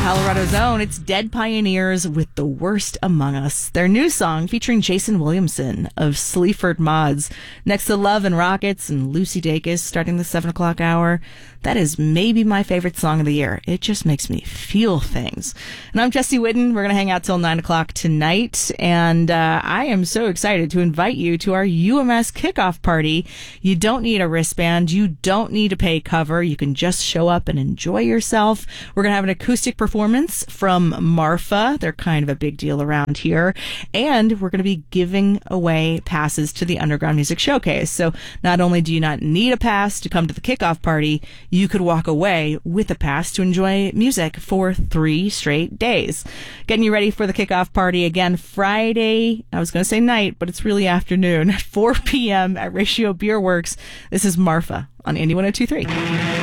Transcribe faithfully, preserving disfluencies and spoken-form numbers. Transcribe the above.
Colorado's own, it's Dead Pioneers with The Worst Among Us. Their new song featuring Jason Williamson of Sleaford Mods. Next to Love and Rockets and Lucy Dacus starting the seven o'clock hour. That is maybe my favorite song of the year. It just makes me feel things. And I'm Jesse Whitten. We're going to hang out till nine o'clock tonight. And uh, I am so excited to invite you to our U M S kickoff party. You don't need a wristband. You don't need to pay cover. You can just show up and enjoy yourself. We're going to have an acoustic performance from Marfa. They're kind of a big deal around here. And we're going to be giving away passes to the Underground Music Showcase. So not only do you not need a pass to come to the kickoff party, you could walk away with a pass to enjoy music for three straight days. Getting you ready for the kickoff party again Friday, I was going to say night, but it's really afternoon at four p.m. at Ratio Beer Works. This is Marfa on Indie one oh two point three.